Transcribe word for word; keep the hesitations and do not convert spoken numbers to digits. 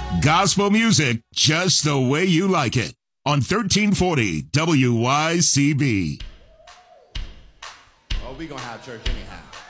Gospel music just the way you like it on thirteen forty W Y C B. Oh, we gonna have church anyhow.